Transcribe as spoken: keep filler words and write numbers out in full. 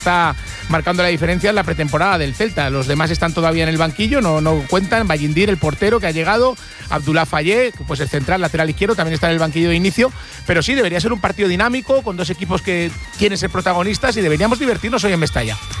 está marcando la diferencia en la pretemporada del Celta. Los demás están todavía en el banquillo, no, no cuentan. Vallindir, el portero que ha llegado, Abdullah Fayet, pues el central, lateral izquierdo, también está en el banquillo de inicio. Pero sí, debería ser un partido dinámico, con dos equipos que quieren ser protagonistas y deberíamos divertirnos hoy en Mestalla.